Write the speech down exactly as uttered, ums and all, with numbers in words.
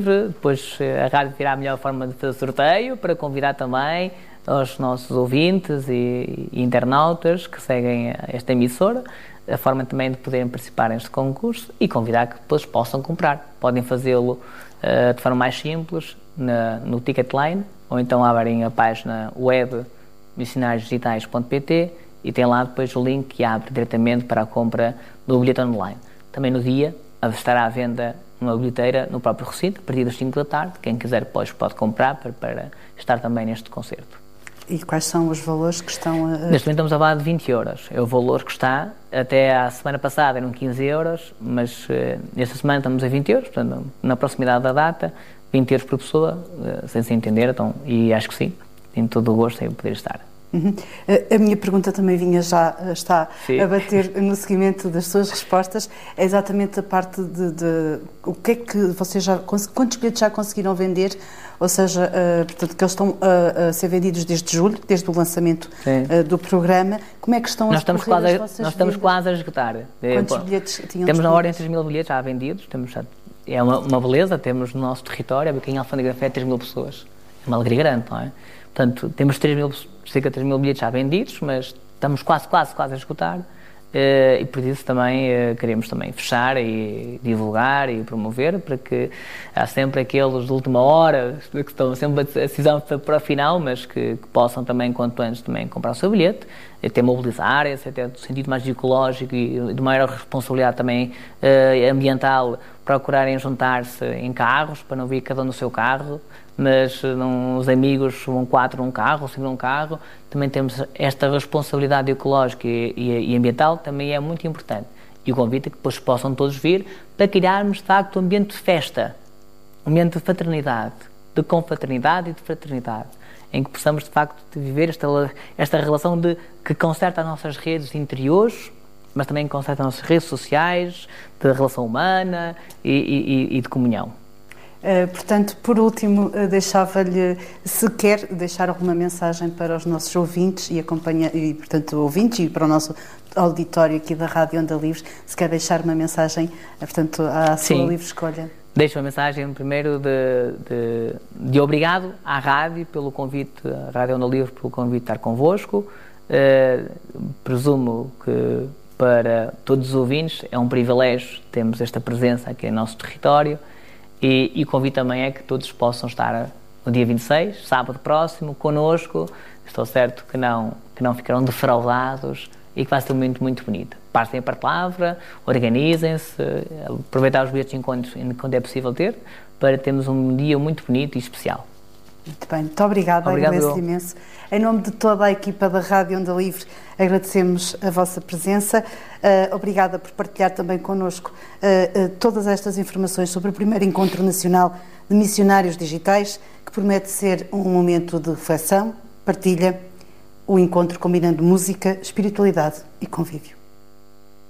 Depois a rádio terá a melhor forma de fazer sorteio para convidar também aos nossos ouvintes e, e internautas que seguem esta emissora, a forma também de poderem participar neste concurso e convidar que depois possam comprar. Podem fazê-lo uh, de forma mais simples na, no Ticketline ou então abrirem a página web missionários digitais ponto pt e tem lá depois o link que abre diretamente para a compra do bilhete online. Também no dia estará à venda uma bilheteira no próprio recinto, a partir das cinco da tarde. Quem quiser depois pode comprar para, para estar também neste concerto. E quais são os valores que estão a... Neste momento estamos a falar de vinte euros. É o valor que está. Até à semana passada eram quinze euros, mas uh, nesta semana estamos a vinte euros, portanto, na proximidade da data, vinte euros por pessoa, uh, sem se entender, então, e acho que sim, tenho todo o gosto em poder estar. Uhum. A, a minha pergunta também vinha já, está Sim. a bater no seguimento das suas respostas, é exatamente a parte de, de o que é que vocês já, quantos bilhetes já conseguiram vender, ou seja, uh, portanto, que eles estão uh, a ser vendidos desde julho, desde o lançamento uh, do programa, como é que estão nós a estamos quase a, Nós estamos vendas? quase a esgotar. Quantos Bom, bilhetes tinham Temos na ordem de três mil bilhetes já vendidos, temos, é uma, uma beleza, temos no nosso território, aqui em Alfândega Fé, três mil pessoas, é uma alegria grande, não é? Portanto, temos três mil, cerca de três mil bilhetes já vendidos, mas estamos quase, quase, quase a esgotar uh, e por isso também uh, queremos também fechar e divulgar e promover para que há sempre aqueles de última hora que estão sempre a decisão para o final, mas que, que possam também, quanto antes, também comprar o seu bilhete, até mobilizarem-se, até no sentido mais ecológico e de maior responsabilidade também uh, ambiental, procurarem juntar-se em carros, para não vir cada um no seu carro, mas não, os amigos vão quatro num carro, cinco num carro. Também temos esta responsabilidade ecológica e, e, e ambiental, também é muito importante. E o convite é que depois possam todos vir para criarmos, de facto, um ambiente de festa, um ambiente de fraternidade, de confraternidade e de fraternidade, em que possamos, de facto, viver esta, esta relação de, que conserta as nossas redes interiores, mas também conserta as nossas redes sociais, de relação humana e, e, e de comunhão. Uh, portanto, por último, uh, deixava-lhe, se quer deixar alguma mensagem para os nossos ouvintes e acompanha, e, portanto, ouvintes e para o nosso auditório aqui da Rádio Onda Livre, se quer deixar uma mensagem, uh, portanto, à sua Sim. livre escolha. Deixo uma mensagem, primeiro, de, de, de obrigado à rádio pelo convite, à Rádio Onda Livre pelo convite de estar convosco. Uh, presumo que para todos os ouvintes é um privilégio termos esta presença aqui no nosso território. E, e o convite também é que todos possam estar no dia vinte e seis, sábado próximo, connosco. Estou certo que não, que não ficarão defraudados e que vai ser um momento muito bonito. Passem a palavra, organizem-se, aproveitar os bilhetes enquanto, enquanto é possível ter, para termos um dia muito bonito e especial. Muito bem, muito obrigada, agradeço imenso. Em nome de toda a equipa da Rádio Onda Livre, agradecemos a vossa presença. Uh, obrigada por partilhar também connosco uh, uh, todas estas informações sobre o primeiro Encontro Nacional de Missionários Digitais, que promete ser um momento de reflexão, partilha, o encontro combinando música, espiritualidade e convívio.